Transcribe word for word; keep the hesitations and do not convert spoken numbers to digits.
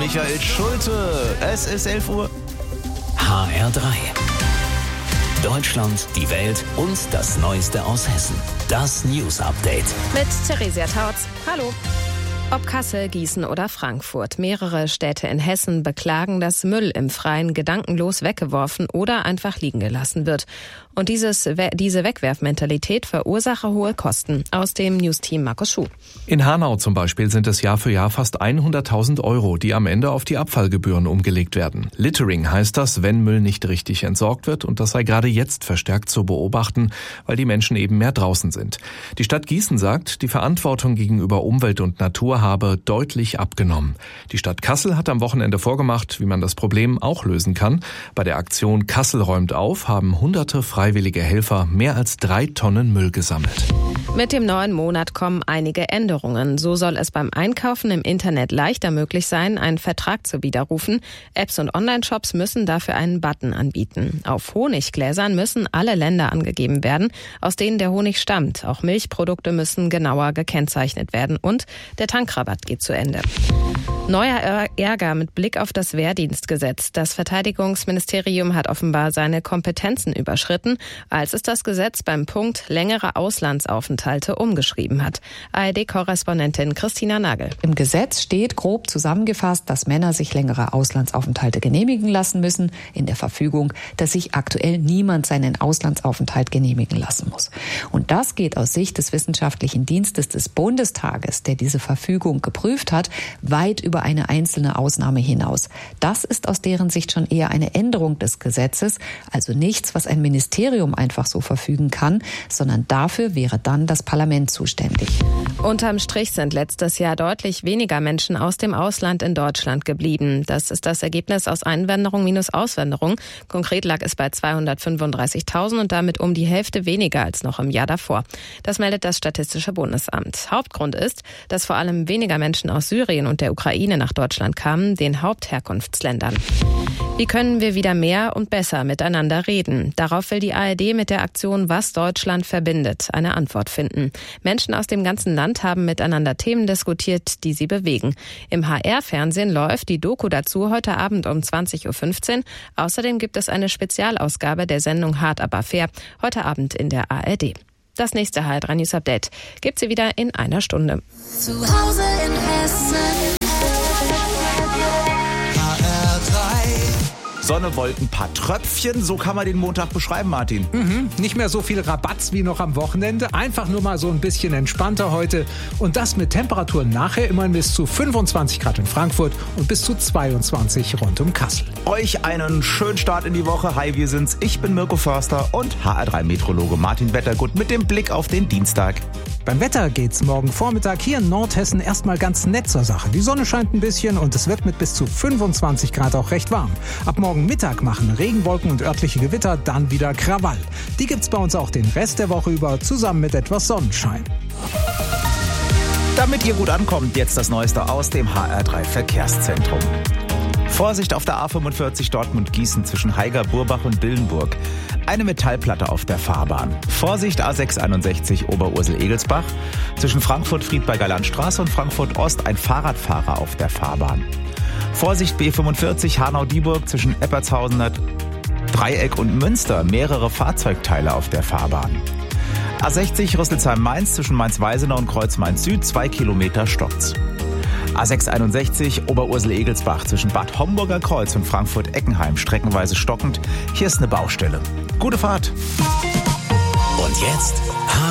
Michael Schulte. Es ist elf Uhr. H R drei. Deutschland, die Welt und das Neueste aus Hessen. Das News Update. Mit Theresia Tautz. Hallo. Ob Kassel, Gießen oder Frankfurt, mehrere Städte in Hessen beklagen, dass Müll im Freien gedankenlos weggeworfen oder einfach liegen gelassen wird. Und dieses, diese Wegwerfmentalität verursache hohe Kosten. Aus dem News-Team Markus Schuh. In Hanau zum Beispiel sind es Jahr für Jahr fast hunderttausend Euro, die am Ende auf die Abfallgebühren umgelegt werden. Littering heißt das, wenn Müll nicht richtig entsorgt wird, und das sei gerade jetzt verstärkt zu beobachten, weil die Menschen eben mehr draußen sind. Die Stadt Gießen sagt, die Verantwortung gegenüber Umwelt und Natur habe deutlich abgenommen. Die Stadt Kassel hat am Wochenende vorgemacht, wie man das Problem auch lösen kann. Bei der Aktion Kassel räumt auf haben hunderte freiwillige Helfer mehr als drei Tonnen Müll gesammelt. Mit dem neuen Monat kommen einige Änderungen. So soll es beim Einkaufen im Internet leichter möglich sein, einen Vertrag zu widerrufen. Apps und Online-Shops müssen dafür einen Button anbieten. Auf Honiggläsern müssen alle Länder angegeben werden, aus denen der Honig stammt. Auch Milchprodukte müssen genauer gekennzeichnet werden und der Tankrabatt geht zu Ende. Neuer Ärger mit Blick auf das Wehrdienstgesetz. Das Verteidigungsministerium hat offenbar seine Kompetenzen überschritten, als es das Gesetz beim Punkt längere Auslandsaufenthalte umgeschrieben hat. A R D-Korrespondentin Christina Nagel. Im Gesetz steht grob zusammengefasst, dass Männer sich längere Auslandsaufenthalte genehmigen lassen müssen. In der Verfügung, dass sich aktuell niemand seinen Auslandsaufenthalt genehmigen lassen muss. Und das geht aus Sicht des Wissenschaftlichen Dienstes des Bundestages, der diese Verfügung geprüft hat, weit über eine einzelne Ausnahme hinaus. Das ist aus deren Sicht schon eher eine Änderung des Gesetzes, also nichts, was ein Ministerium einfach so verfügen kann, sondern dafür wäre dann das Parlament zuständig. Unterm Strich sind letztes Jahr deutlich weniger Menschen aus dem Ausland in Deutschland geblieben. Das ist das Ergebnis aus Einwanderung minus Auswanderung. Konkret lag es bei zweihundertfünfunddreißigtausend und damit um die Hälfte weniger als noch im Jahr davor. Das meldet das Statistische Bundesamt. Hauptgrund ist, dass vor allem weniger Menschen aus Syrien und der Ukraine nach Deutschland kamen, den Hauptherkunftsländern. Wie können wir wieder mehr und besser miteinander reden? Darauf will die A R D mit der Aktion Was Deutschland verbindet eine Antwort finden. Menschen aus dem ganzen Land haben miteinander Themen diskutiert, die sie bewegen. Im H R-Fernsehen läuft die Doku dazu heute Abend um zwanzig Uhr fünfzehn. Außerdem gibt es eine Spezialausgabe der Sendung Hart aber fair, heute Abend in der A R D. Das nächste H R drei News Update gibt sie wieder in einer Stunde. Zu Hause in Hessen. Sonne, Wolken, paar Tröpfchen, so kann man den Montag beschreiben, Martin. Mhm, nicht mehr so viel Rabatz wie noch am Wochenende, einfach nur mal so ein bisschen entspannter heute. Und das mit Temperaturen nachher immerhin bis zu fünfundzwanzig Grad in Frankfurt und bis zu zweiundzwanzig rund um Kassel. Euch einen schönen Start in die Woche. Hi, wir sind's. Ich bin Mirko Förster und H R drei Meteorologe Martin Wettergut mit dem Blick auf den Dienstag. Beim Wetter geht's morgen Vormittag hier in Nordhessen erstmal ganz nett zur Sache. Die Sonne scheint ein bisschen und es wird mit bis zu fünfundzwanzig Grad auch recht warm. Ab morgen Mittag machen Regenwolken und örtliche Gewitter dann wieder Krawall. Die gibt's bei uns auch den Rest der Woche über, zusammen mit etwas Sonnenschein. Damit ihr gut ankommt, jetzt das Neueste aus dem H R drei Verkehrszentrum. Vorsicht auf der A fünfundvierzig Dortmund-Gießen zwischen Haiger, Burbach und Billenburg. Eine Metallplatte auf der Fahrbahn. Vorsicht A sechshunderteinundsechzig Oberursel-Egelsbach. Zwischen Frankfurt-Friedberger Landstraße und Frankfurt-Ost ein Fahrradfahrer auf der Fahrbahn. Vorsicht B fünfundvierzig Hanau-Dieburg zwischen Eppertshausener Dreieck und Münster. Mehrere Fahrzeugteile auf der Fahrbahn. A sechzig Rüsselsheim-Mainz zwischen Mainz-Weisenau und Kreuz-Mainz-Süd. Zwei Kilometer stockt's. A sechshunderteinundsechzig Oberursel-Egelsbach zwischen Bad Homburger Kreuz und Frankfurt-Eckenheim streckenweise stockend. Hier ist eine Baustelle. Gute Fahrt. Und jetzt